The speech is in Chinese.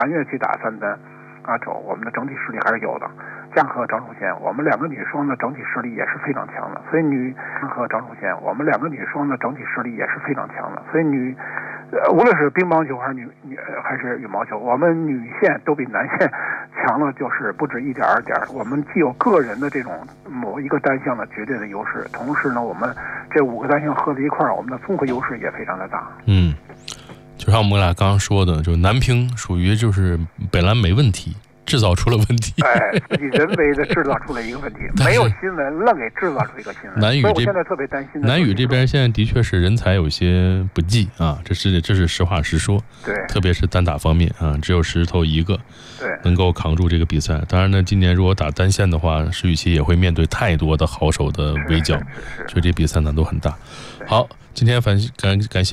韩越去打3单我们的整体实力还是有的。江和张楚贤，我们2个女双的整体实力也是非常强的，所以江和张楚贤，我们2个女双的整体实力也是非常强的，所以无论是乒乓球还是羽毛球，我们女线都比男线强了，就是不止1点2点。我们既有个人的这种某一个单项的绝对的优势，同时呢，我们这5个单项合在一块儿，我们的综合优势也非常的大。 就像我们俩刚刚说的，就男乒属于就是本来没问题，制造出了问题， 自己人为的制造出了一个问题，没有新闻愣给制造出一个新闻。 男羽所以我现在特别担心。 男羽这边现在的确是人才有些不济这是实话实说。 对， 特别是单打方面只有石头一个， 对， 能够扛住这个比赛。当然呢，今年如果打单线的话，石宇奇也会面对太多的好手的围剿，所以这比赛难度很大。好，今天感谢